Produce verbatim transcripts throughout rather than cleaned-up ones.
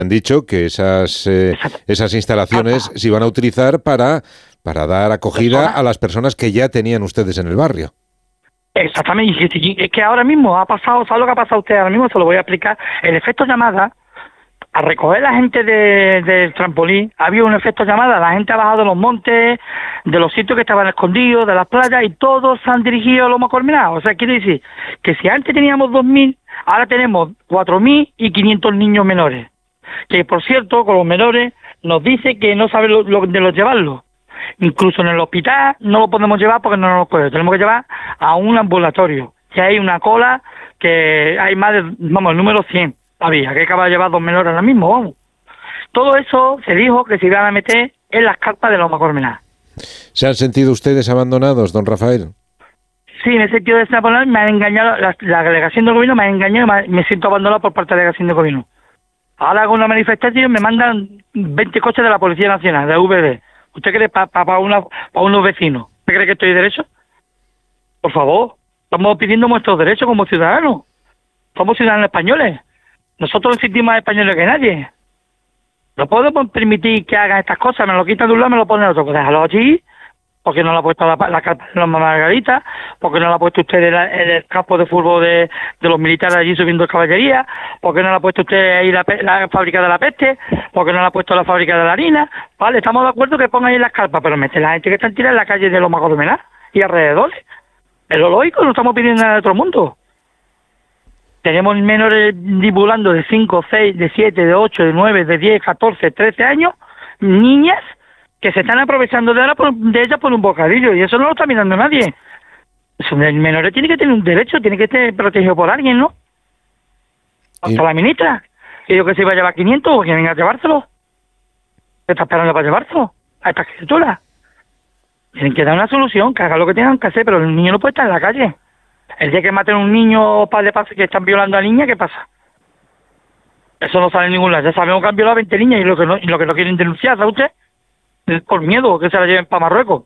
Han dicho que esas, eh, esas instalaciones se iban a utilizar para, para dar acogida a las personas que ya tenían ustedes en el barrio. Exactamente, y es que ahora mismo ha pasado, ¿sabe lo que ha pasado usted? Ahora mismo se lo voy a explicar. El efecto llamada, a recoger la gente de, del trampolín, había un efecto llamada, la gente ha bajado de los montes, de los sitios que estaban escondidos, de las playas, y todos se han dirigido a Loma Colmenada. O sea, quiere decir que si antes teníamos dos mil, ahora tenemos cuatro mil y quinientos niños menores. Que, por cierto, con los menores nos dice que no sabe lo, lo, de los llevarlos. Incluso en el hospital no lo podemos llevar porque no nos lo podemos. Tenemos que llevar a un ambulatorio. Que hay una cola que hay más de, vamos, el número cien. Había, que acaba de llevar dos menores ahora mismo, vamos. Todo eso se dijo que se iban a meter en las carpas de Loma Colmenada. ¿Se han sentido ustedes abandonados, don Rafael? Sí, en ese sentido de ser abandonados, me han engañado, la, la delegación del gobierno me ha engañado y me, me siento abandonado por parte de la delegación del gobierno. Ahora hago una manifestación y me mandan veinte coches de la Policía Nacional, de U V D. ¿Usted cree para pa, pa una, pa unos vecinos? ¿Usted cree que estoy derecho? Por favor, estamos pidiendo nuestros derechos como ciudadanos. Somos ciudadanos españoles. Nosotros nos sentimos más españoles que nadie. No podemos permitir que hagan estas cosas. Me lo quitan de un lado, me lo ponen de otro. Pues déjalo allí. Porque no lo ha puesto la, la carpa de la Margarita, porque no lo ha puesto usted en, la, en el campo de fútbol de, de los militares allí subiendo caballería, porque no lo ha puesto usted ahí la, la fábrica de la peste, porque no lo ha puesto la fábrica de la harina. Vale, estamos de acuerdo que pongan ahí las carpas, pero mete la gente que está tirada en la calle de Loma Colmenada y alrededores. Es lo lógico, no estamos pidiendo nada de otro mundo. Tenemos menores divulgando de cinco, seis, de siete, de ocho, de nueve, de diez, catorce, trece años, niñas que se están aprovechando de, ahora por, de ellas por un bocadillo, y eso no lo está mirando nadie. El menor tiene que tener un derecho, tiene que estar protegido por alguien, ¿no? Hasta ¿Y? La ministra, que yo que se iba a llevar quinientos, o que venga a llevárselo. ¿Qué está esperando para llevárselo a esta criatura? Tienen que dar una solución, que hagan lo que tengan que hacer, pero el niño no puede estar en la calle. El día que maten a un niño para de paso que están violando a niña, ¿qué pasa? Eso no sale en ningún lado. Ya sabemos que han violado a veinte niñas y lo que no, y lo que no quieren denunciar, ¿sabe usted? Por miedo que se la lleven para Marruecos.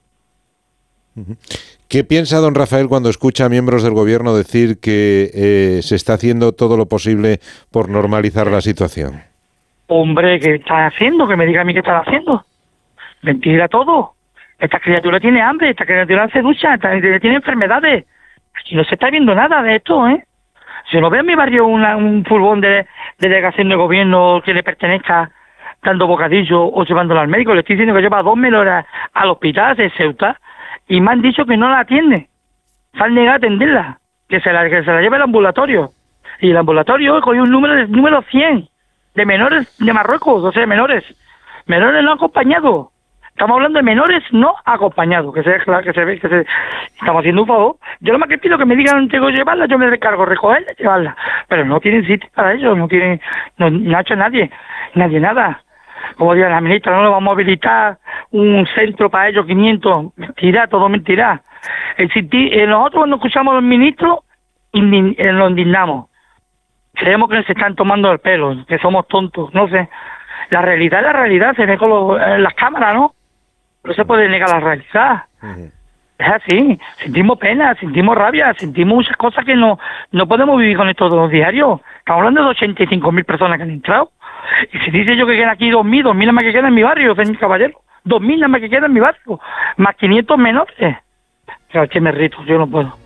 ¿Qué piensa don Rafael cuando escucha a miembros del gobierno decir que eh, se está haciendo todo lo posible por normalizar la situación? Hombre, ¿qué están haciendo? Que me diga a mí qué están haciendo. Mentira todo. Esta criatura tiene hambre, esta criatura se ducha, esta criatura tiene enfermedades. Aquí no se está viendo nada de esto, ¿eh? Si no veo en mi barrio una, un furgón de, de delegación de gobierno que le pertenezca dando bocadillo o llevándolo al médico, le estoy diciendo que lleva dos menores al hospital de Ceuta y me han dicho que no la atiende. Se han negado a atenderla, que se la, que se la lleve al ambulatorio. Y el ambulatorio cogió un número de, número cien de menores de Marruecos, o sea, menores. Menores no acompañados. Estamos hablando de menores no acompañados, que se que se ve que se estamos haciendo un favor. Yo lo más que pido que me digan tengo que llevarla, yo me recargo recogerla y llevarla. Pero no tienen sitio para ello, no tienen, no, no ha hecho nadie, nadie nada. Como dice la ministra, no le vamos a habilitar un centro para ellos, quinientos. Mentira, todo mentira. El, nosotros cuando escuchamos a los ministros, indign, eh, nos indignamos. Creemos que se están tomando el pelo, que somos tontos, no sé. La realidad es la realidad, se ve con los, eh, las cámaras, ¿no? No se puede negar la realidad. Uh-huh. Es así, sentimos pena, sentimos rabia, sentimos muchas cosas que no no podemos vivir con esto todos los diarios. Estamos hablando de ochenta y cinco mil personas que han entrado. Y si dice yo que quedan aquí dos mil, dos mil nada más que quedan en mi barrio, señor caballero. dos mil nada más que quedan en mi barrio. Más quinientos menores. Claro, que me rito, yo no puedo.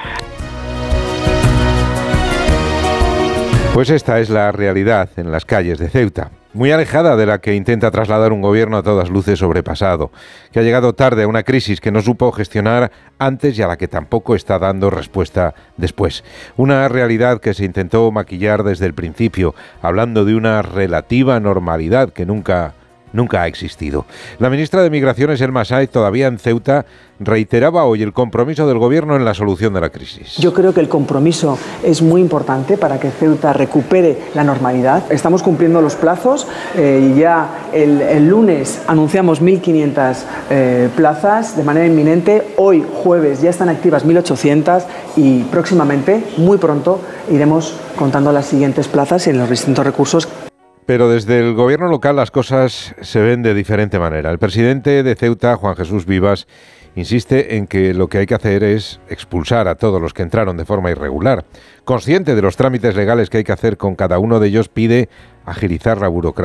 Pues esta es la realidad en las calles de Ceuta. Muy alejada de la que intenta trasladar un gobierno a todas luces sobrepasado, que ha llegado tarde a una crisis que no supo gestionar antes y a la que tampoco está dando respuesta después. Una realidad que se intentó maquillar desde el principio, hablando de una relativa normalidad que nunca, nunca ha existido. La ministra de Migraciones, Elma Sáez, todavía en Ceuta, reiteraba hoy el compromiso del gobierno en la solución de la crisis. Yo creo que el compromiso es muy importante para que Ceuta recupere la normalidad. Estamos cumpliendo los plazos eh, y ya el, el lunes anunciamos mil quinientas eh, plazas de manera inminente. Hoy, jueves, ya están activas mil ochocientas y próximamente, muy pronto, iremos contando las siguientes plazas y en los distintos recursos. Pero desde el gobierno local las cosas se ven de diferente manera. El presidente de Ceuta, Juan Jesús Vivas, insiste en que lo que hay que hacer es expulsar a todos los que entraron de forma irregular. Consciente de los trámites legales que hay que hacer con cada uno de ellos, pide agilizar la burocracia.